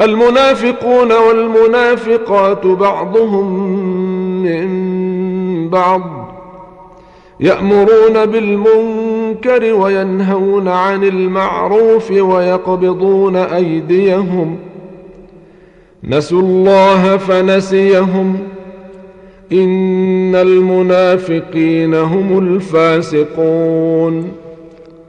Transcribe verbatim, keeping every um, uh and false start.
المنافقون والمنافقات بعضهم من بعض يأمرون بالمنكر وينهون عن المعروف ويقبضون أيديهم نسوا الله فنسيهم إن المنافقين هم الفاسقون.